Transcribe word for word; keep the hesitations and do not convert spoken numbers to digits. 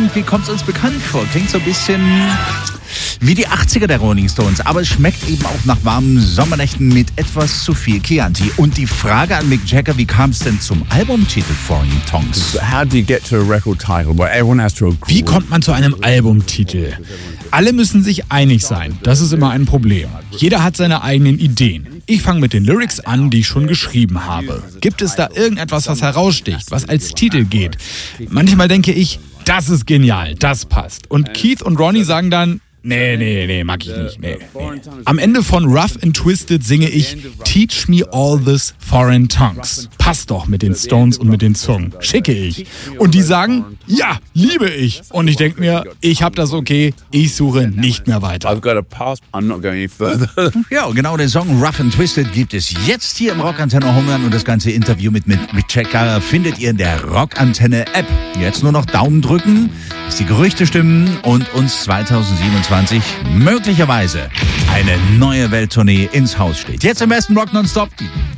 irgendwie kommt es uns bekannt vor. Klingt so ein bisschen wie die achtziger der Rolling Stones, aber es schmeckt eben auch nach warmen Sommernächten mit etwas zu viel Chianti. Und die Frage an Mick Jagger, wie kam es denn zum Albumtitel Foreign Tongues? How do you get to a record title where everyone has to agree? Wie kommt man zu einem Albumtitel? Alle müssen sich einig sein. Das ist immer ein Problem. Jeder hat seine eigenen Ideen. Ich fange mit den Lyrics an, die ich schon geschrieben habe. Gibt es da irgendetwas, was heraussticht, was als Titel geht? Manchmal denke ich, das ist genial, das passt. Und Keith und Ronnie sagen dann, nee, nee, nee, mag ich nicht, nee, nee. Am Ende von Rough and Twisted singe ich Teach me all this foreign tongues. Passt doch mit den Stones und mit den Zungen. Schicke ich. Und die sagen, ja, liebe ich. Und ich denke mir, ich hab das okay, ich suche nicht mehr weiter. I've got a pass, I'm not going any further. Ja, genau, den Song Rough and Twisted gibt es jetzt hier im Rockantenne Homeland und das ganze Interview mit Mick Jagger findet ihr in der Rockantenne App. Jetzt nur noch Daumen drücken, bis die Gerüchte stimmen und uns zweitausendsiebenundzwanzig möglicherweise eine neue Welttournee ins Haus steht. Jetzt im besten Rock Nonstop.